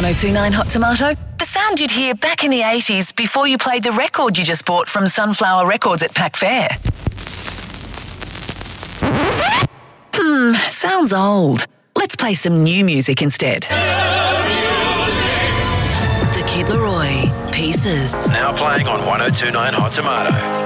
1029 Hot Tomato? The sound you'd hear back in the 80s before you played the record you just bought from Sunflower Records at Pack Fair. Sounds old. Let's play some new music instead. The Kid Laroi, Pieces. Now playing on 1029 Hot Tomato.